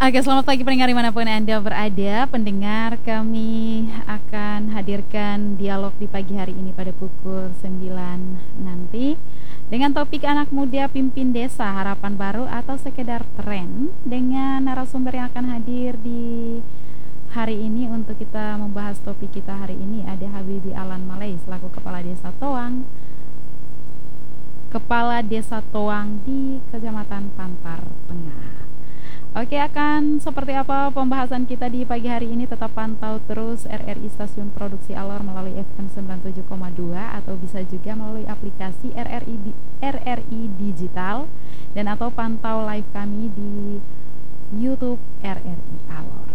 Oke, selamat pagi pendengar dimanapun Anda berada. Pendengar, kami akan hadirkan dialog di pagi hari ini pada pukul 9 nanti dengan topik anak muda pimpin desa, harapan baru atau sekedar tren, dengan narasumber yang akan hadir di hari ini. Untuk kita membahas topik kita hari ini ada Habibi Alan Malay selaku Kepala Desa Toang di Kecamatan Pantar Tengah. Oke, akan seperti apa pembahasan kita di pagi hari ini? Tetap pantau terus RRI Stasiun Produksi Alor melalui FM 97,2 atau bisa juga melalui aplikasi RRI Digital, dan atau pantau live kami di YouTube RRI Alor.